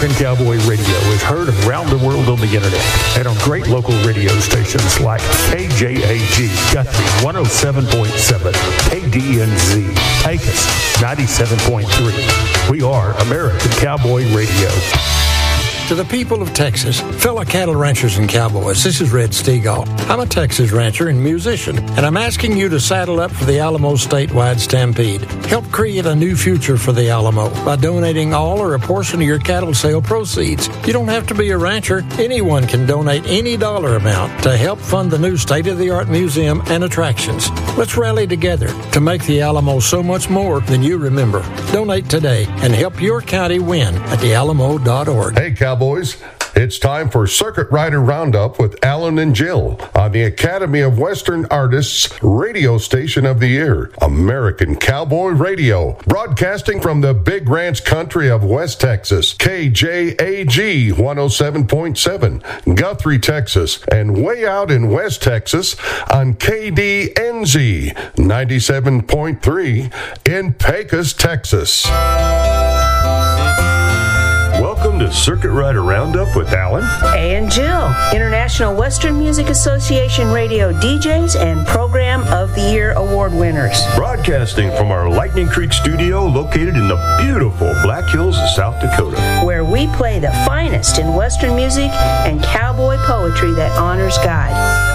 American Cowboy Radio is heard around the world on the internet and on great local radio stations like KJAG, Guthrie 107.7, KDNZ, Pecos 97.3. We are American Cowboy Radio. To the people of Texas, fellow cattle ranchers and cowboys, this is Red Stegall. I'm a Texas rancher and musician, and I'm asking you to saddle up for the Alamo Statewide Stampede. Help create a new future for the Alamo by donating all or a portion of your cattle sale proceeds. You don't have to be a rancher. Anyone can donate any dollar amount to help fund the new state-of-the-art museum and attractions. Let's rally together to make the Alamo so much more than you remember. Donate today and help your county win at thealamo.org. Hey, Cowboys, it's time for Circuit Rider Roundup with Alan and Jill on the Academy of Western Artists Radio Station of the Year, American Cowboy Radio, broadcasting from the Big Ranch country of West Texas, KJAG 107.7, Guthrie, Texas, and way out in West Texas on KDNZ 97.3 in Pecos, Texas. Welcome to Circuit Rider Roundup with Alan and Jill, International Western Music Association radio DJs and Program of the Year award winners. Broadcasting from our Lightning Creek studio located in the beautiful Black Hills of South Dakota, where we play the finest in Western music and cowboy poetry that honors God.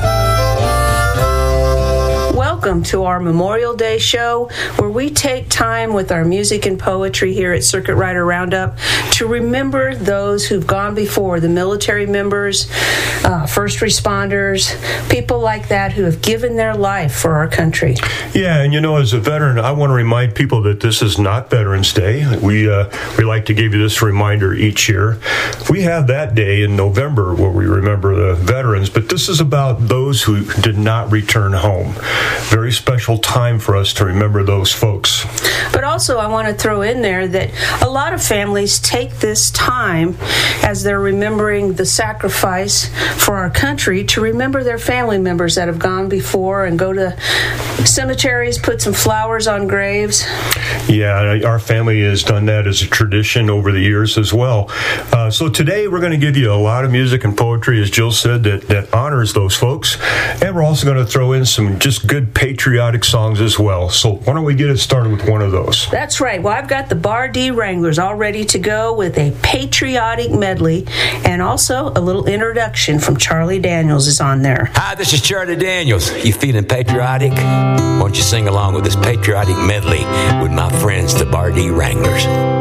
Welcome to our Memorial Day show, where we take time with our music and poetry here at Circuit Rider Roundup to remember those who've gone before, the military members, first responders, people like that who have given their life for our country. Yeah, and as a veteran, I want to remind people that this is not Veterans Day. We like to give you this reminder each year. We have that day in November where we remember the veterans, but this is about those who did not return home. Very special time for us to remember those folks. But also, I want to throw in there that a lot of families take this time as they're remembering the sacrifice for our country to remember their family members that have gone before and go to cemeteries, put some flowers on graves. Yeah, our family has done that as a tradition over the years as well. So today we're going to give you a lot of music and poetry, as Jill said, that honors those folks. And we're also going to throw in some just good patriotic songs as well. So why don't we get it started with one of those? That's right. Well, I've got the Bar D Wranglers all ready to go with a patriotic medley, and also a little introduction from Charlie Daniels is on there. Hi, this is Charlie Daniels. You feeling patriotic? Why don't you sing along with this patriotic medley with my friends, the Bar D Wranglers?